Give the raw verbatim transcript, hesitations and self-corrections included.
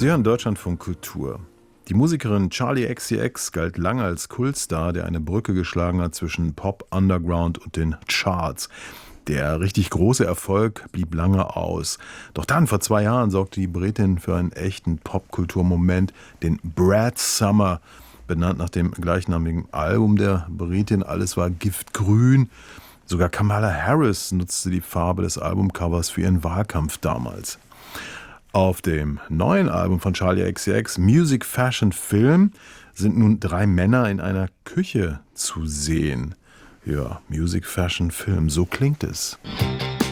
Sie hören Deutschlandfunk Kultur. Die Musikerin Charli X C X galt lange als Kultstar, der eine Brücke geschlagen hat zwischen Pop, Underground und den Charts. Der richtig große Erfolg blieb lange aus. Doch dann, vor zwei Jahren, sorgte die Britin für einen echten Popkulturmoment, den Brad Summer, benannt nach dem gleichnamigen Album der Britin. Alles war giftgrün. Sogar Kamala Harris nutzte die Farbe des Albumcovers für ihren Wahlkampf damals. Auf dem neuen Album von Charli X C X, Music, Fashion, Film, sind nun drei Männer in einer Küche zu sehen. Ja, Music, Fashion, Film, so klingt es.